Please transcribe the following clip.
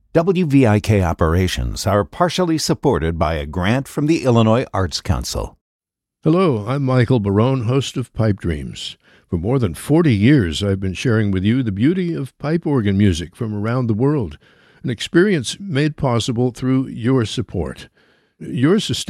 WVIK operations are partially supported by a grant from the Illinois Arts Council. Hello, I'm Michael Barone, host of Pipe Dreams. For more than 40 years, I've been sharing with you the beauty of pipe organ music from around the world, an experience made possible through your support. Your